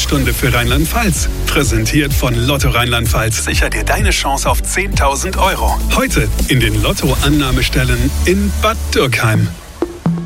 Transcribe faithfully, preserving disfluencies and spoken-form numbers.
Sprechstunde für Rheinland-Pfalz. Präsentiert von Lotto Rheinland-Pfalz. Sicher dir deine Chance auf zehntausend Euro. Heute in den Lotto-Annahmestellen in Bad Dürkheim.